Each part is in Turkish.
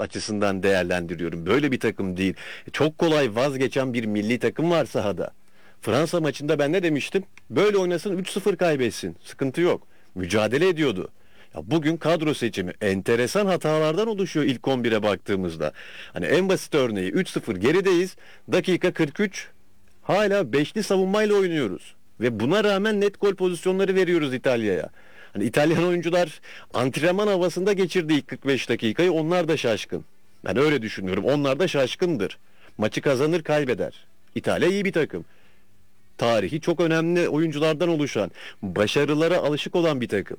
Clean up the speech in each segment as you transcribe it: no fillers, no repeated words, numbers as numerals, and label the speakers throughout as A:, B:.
A: açısından değerlendiriyorum. Böyle bir takım değil. Çok kolay vazgeçen bir milli takım var sahada. Fransa maçında ben ne demiştim? Böyle oynasın 3-0 kaybetsin. Sıkıntı yok. Mücadele ediyordu. Ya bugün kadro seçimi enteresan hatalardan oluşuyor ilk 11'e baktığımızda. Hani en basit örneği 3-0 gerideyiz. Dakika 43 hala beşli savunmayla oynuyoruz. Ve buna rağmen net gol pozisyonları veriyoruz İtalya'ya. Hani İtalyan oyuncular antrenman havasında geçirdi ilk 45 dakikayı. Onlar da şaşkın. Ben öyle düşünüyorum. Onlar da şaşkındır. Maçı kazanır kaybeder. İtalya iyi bir takım. Tarihi çok önemli oyunculardan oluşan, başarılara alışık olan bir takım.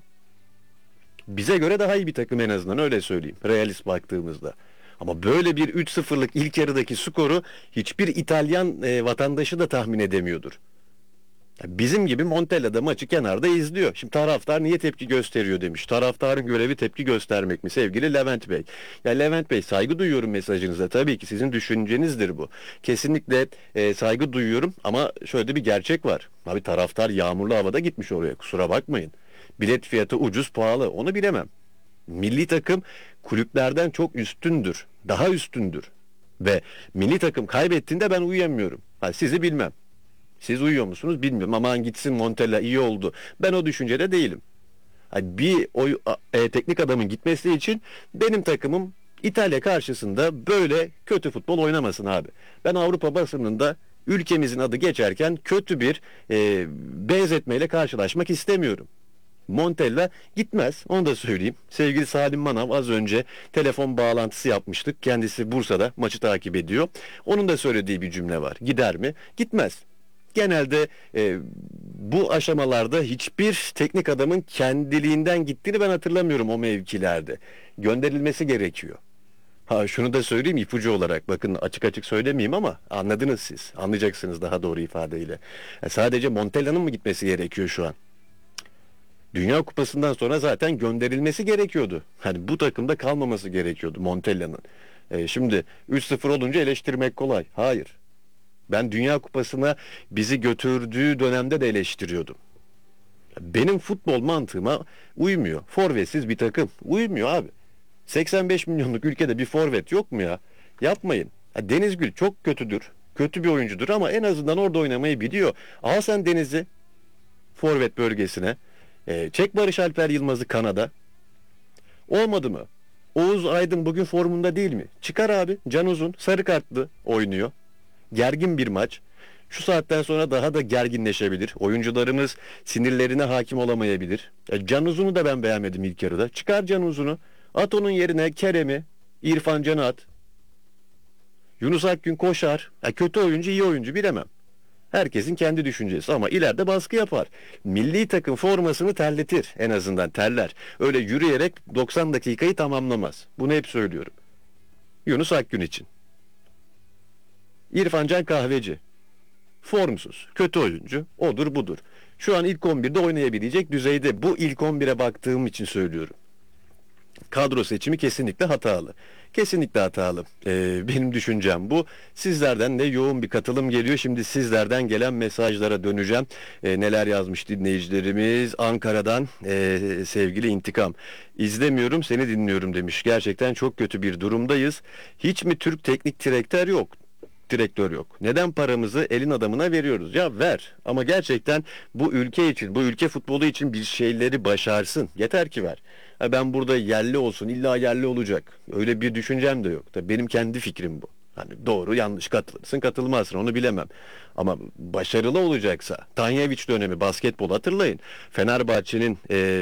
A: Bize göre daha iyi bir takım en azından öyle söyleyeyim. Realist baktığımızda. Ama böyle bir 3-0'lık ilk yarıdaki skoru hiçbir İtalyan vatandaşı da tahmin edemiyordur. Bizim gibi Montella da maçı kenarda izliyor. Şimdi taraftar niye tepki gösteriyor demiş. Taraftarın görevi tepki göstermek mi sevgili Levent Bey? Ya Levent Bey saygı duyuyorum mesajınıza. Tabii ki sizin düşüncenizdir bu. Kesinlikle saygı duyuyorum ama şöyle bir gerçek var. Abi taraftar yağmurlu havada gitmiş oraya kusura bakmayın. Bilet fiyatı ucuz pahalı onu bilemem. Milli takım kulüplerden çok üstündür. Daha üstündür. Ve milli takım kaybettiğinde ben uyuyamıyorum. Sizi bilmem. Siz uyuyor musunuz bilmiyorum. Aman gitsin Montella iyi oldu. Ben o düşüncede değilim. Bir teknik adamın gitmesi için benim takımım İtalya karşısında böyle kötü futbol oynamasın abi. Ben Avrupa basınında ülkemizin adı geçerken kötü bir benzetmeyle karşılaşmak istemiyorum. Montella gitmez. Onu da söyleyeyim. Sevgili Salim Manav az önce telefon bağlantısı yapmıştık. Kendisi Bursa'da maçı takip ediyor. Onun da söylediği bir cümle var. Gider mi? Gitmez. Genelde bu aşamalarda hiçbir teknik adamın kendiliğinden gittiğini ben hatırlamıyorum o mevkilerde. Gönderilmesi gerekiyor. Şunu da söyleyeyim ipucu olarak. Bakın açık açık söylemeyeyim ama anladınız siz. Anlayacaksınız daha doğru ifadeyle. Sadece Montella'nın mı gitmesi gerekiyor şu an? Dünya Kupası'ndan sonra zaten gönderilmesi gerekiyordu. Hani bu takımda kalmaması gerekiyordu Montella'nın. Şimdi 3-0 olunca eleştirmek kolay. Hayır. Ben Dünya Kupası'na bizi götürdüğü dönemde de eleştiriyordum. Benim futbol mantığıma uymuyor. Forvetsiz bir takım. Uymuyor abi. 85 milyonluk ülkede bir forvet yok mu ya? Yapmayın. Denizgül çok kötüdür. Kötü bir oyuncudur ama en azından orada oynamayı biliyor. Al sen Deniz'i forvet bölgesine. Çek Barış Alper Yılmaz'ı kanada. Olmadı mı? Oğuz Aydın bugün formunda değil mi? Çıkar abi. Can Uzun sarı kartlı oynuyor. Gergin bir maç. Şu saatten sonra daha da gerginleşebilir. Oyuncularımız sinirlerine hakim olamayabilir. Can Uzun'u da ben beğenmedim ilk yarıda. Çıkar Can Uzun'u. At onun yerine Kerem'i, İrfan Can'ı at. Yunus Akgün koşar. Kötü oyuncu, iyi oyuncu bilemem. Herkesin kendi düşüncesi ama ileride baskı yapar. Milli takım formasını terletir. En azından terler. Öyle yürüyerek 90 dakikayı tamamlamaz. Bunu hep söylüyorum. Yunus Akgün için. İrfan Can Kahveci. Formsuz. Kötü oyuncu. Odur budur. Şu an ilk 11'de oynayabilecek düzeyde. Bu ilk 11'e baktığım için söylüyorum. Kadro seçimi kesinlikle hatalı. Kesinlikle hatalı. Benim düşüncem bu. Sizlerden de yoğun bir katılım geliyor. Şimdi sizlerden gelen mesajlara döneceğim. Neler yazmış dinleyicilerimiz. Ankara'dan sevgili İntikam. İzlemiyorum seni dinliyorum demiş. Gerçekten çok kötü bir durumdayız. Hiç mi Türk teknik direktör yok? Direktör yok. Neden paramızı elin adamına veriyoruz? Ya ver. Ama gerçekten bu ülke için, bu ülke futbolu için bir şeyleri başarsın. Yeter ki ver. Ben burada yerli olsun, illa yerli olacak. Öyle bir düşüncem de yok. Tabii benim kendi fikrim bu. Hani doğru yanlış katılırsın katılmazsın onu bilemem. Ama başarılı olacaksa Tanjevic dönemi basketbol hatırlayın. Fenerbahçe'nin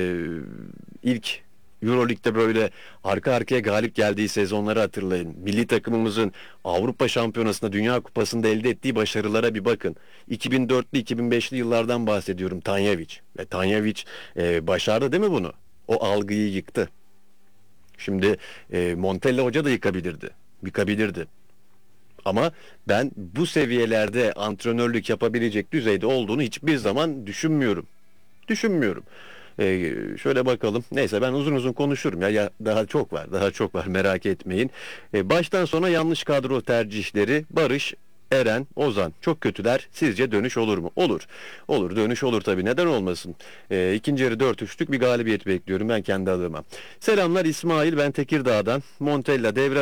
A: ilk Euroleague'de böyle arka arkaya galip geldiği sezonları hatırlayın. Milli takımımızın Avrupa Şampiyonası'nda, Dünya Kupası'nda elde ettiği başarılara bir bakın. 2004'lü 2005'li yıllardan bahsediyorum Tanjevic. Ve Tanjevic başardı değil mi bunu? O algıyı yıktı. Şimdi Montella Hoca da yıkabilirdi. Ama ben bu seviyelerde antrenörlük yapabilecek düzeyde olduğunu hiçbir zaman düşünmüyorum. Şöyle bakalım. Neyse ben uzun uzun konuşurum ya daha çok var merak etmeyin. Baştan sona yanlış kadro tercihleri Barış, Eren, Ozan çok kötüler. Sizce dönüş olur mu? Olur dönüş olur tabii. Neden olmasın? İkinci yarı 4-3'lük bir galibiyet bekliyorum ben kendi adıma. Selamlar İsmail ben Tekirdağ'dan. Montella devre